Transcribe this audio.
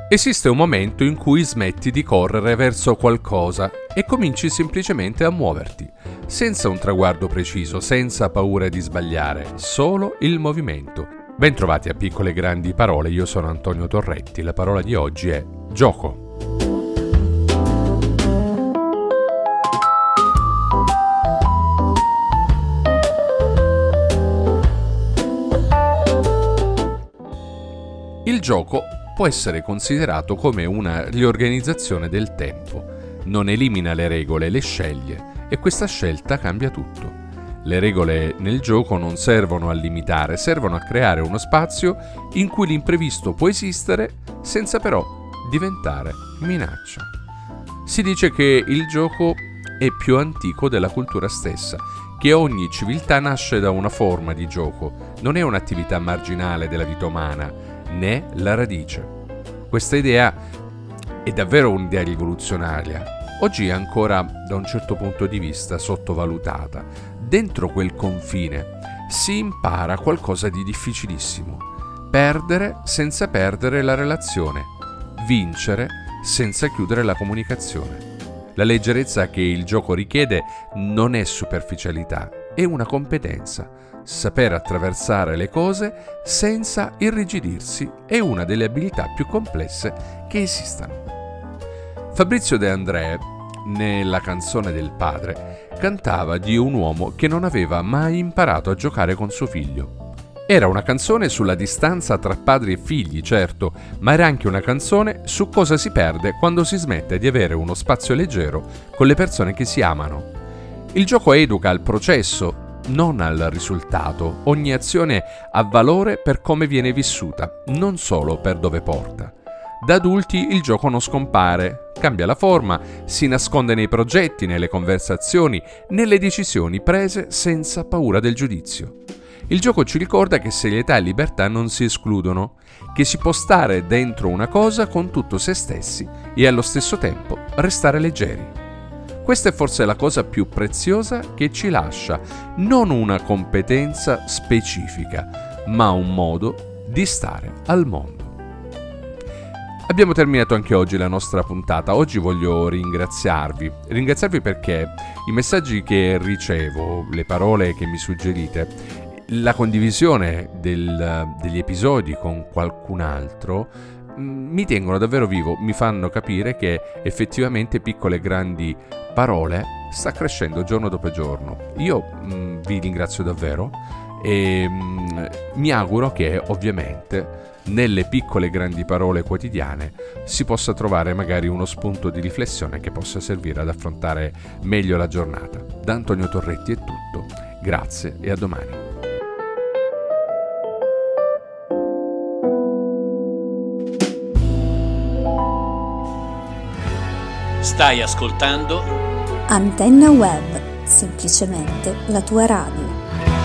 Esiste un momento in cui smetti di correre verso qualcosa e cominci semplicemente a muoverti, senza un traguardo preciso, senza paura di sbagliare, solo il movimento. Bentrovati a Piccole Grandi Parole, io sono Antonio Torretti, la parola di oggi è gioco. Il gioco può essere considerato come una riorganizzazione del tempo. Non elimina le regole, le sceglie e questa scelta cambia tutto. Le regole nel gioco non servono a limitare, servono a creare uno spazio in cui l'imprevisto può esistere senza però diventare minaccia. Si dice che il gioco è più antico della cultura stessa, che ogni civiltà nasce da una forma di gioco, non è un'attività marginale della vita umana, né la radice. Questa idea è davvero un'idea rivoluzionaria. Oggi è ancora, da un certo punto di vista, sottovalutata. Dentro quel confine si impara qualcosa di difficilissimo. Perdere senza perdere la relazione. Vincere senza chiudere la comunicazione. La leggerezza che il gioco richiede non è superficialità, è una competenza. Saper attraversare le cose senza irrigidirsi è una delle abilità più complesse che esistano. Fabrizio De André, nella canzone del padre, cantava di un uomo che non aveva mai imparato a giocare con suo figlio. Era una canzone sulla distanza tra padri e figli, certo, ma era anche una canzone su cosa si perde quando si smette di avere uno spazio leggero con le persone che si amano. Il gioco educa al processo, non al risultato. Ogni azione ha valore per come viene vissuta, non solo per dove porta. Da adulti il gioco non scompare, cambia la forma, si nasconde nei progetti, nelle conversazioni, nelle decisioni prese senza paura del giudizio. Il gioco ci ricorda che serietà e libertà non si escludono, che si può stare dentro una cosa con tutto se stessi e allo stesso tempo restare leggeri. Questa è forse la cosa più preziosa che ci lascia, non una competenza specifica, ma un modo di stare al mondo. Abbiamo terminato anche oggi la nostra puntata. Oggi voglio ringraziarvi perché i messaggi che ricevo, le parole che mi suggerite, la condivisione degli episodi con qualcun altro mi tengono davvero vivo, mi fanno capire che effettivamente Piccole Grandi Parole sta crescendo giorno dopo giorno. Io vi ringrazio davvero e mi auguro che ovviamente nelle piccole grandi parole quotidiane si possa trovare magari uno spunto di riflessione che possa servire ad affrontare meglio la giornata. Da Antonio Torretti è tutto, grazie e a domani. Stai ascoltando Antenna Web, semplicemente la tua radio.